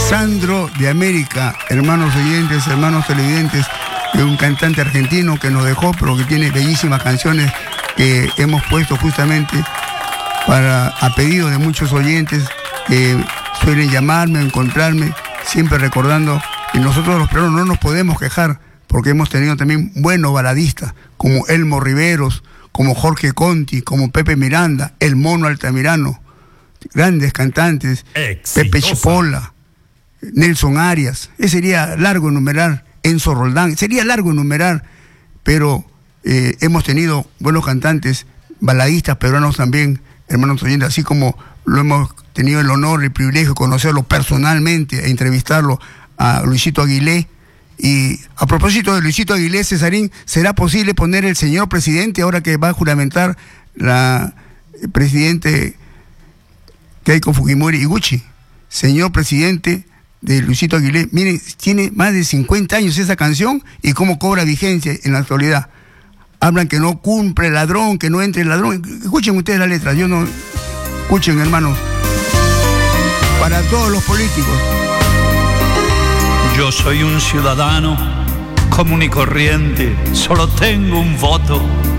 Sandro de América, hermanos oyentes, hermanos televidentes, de un cantante argentino que nos dejó, pero que tiene bellísimas canciones que hemos puesto justamente a pedido de muchos oyentes que suelen llamarme, encontrarme, siempre recordando. Y nosotros los peruanos no nos podemos quejar, porque hemos tenido también buenos baladistas, como Elmo Riveros, como Jorge Conti, como Pepe Miranda, el Mono Altamirano, grandes cantantes, exitosa. Pepe Chipola, Nelson Arias, sería largo enumerar, Enzo Roldán, sería largo enumerar, pero hemos tenido buenos cantantes, baladistas peruanos también, hermanos oyentes, así como lo hemos tenido el honor y el privilegio de conocerlo personalmente, e entrevistarlo a Luisito Aguilé. Y a propósito de Luisito Aguilé, Cesarín, ¿será posible poner el señor presidente, ahora que va a juramentar el presidente Keiko Fujimori Iguchi? Señor presidente de Luisito Aguilé, miren, tiene más de 50 años esa canción y cómo cobra vigencia en la actualidad. Hablan que no cumple el ladrón, que no entre el ladrón. Escuchen ustedes la letra, escuchen, hermanos, para todos los políticos. Yo soy un ciudadano común y corriente, solo tengo un voto.